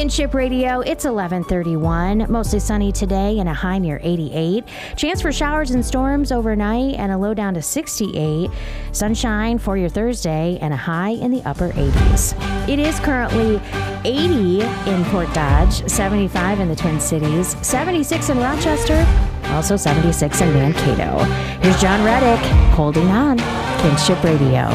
Kinship Radio, it's 11:31. Mostly sunny today and a high near 88. Chance for showers and storms overnight and a low down to 68. Sunshine for your Thursday and a high in the upper 80s. It is currently 80 in Port Dodge, 75 in the Twin Cities, 76 in Rochester, also 76 in Mankato. Here's John Reddick, Holding On, Kinship Radio.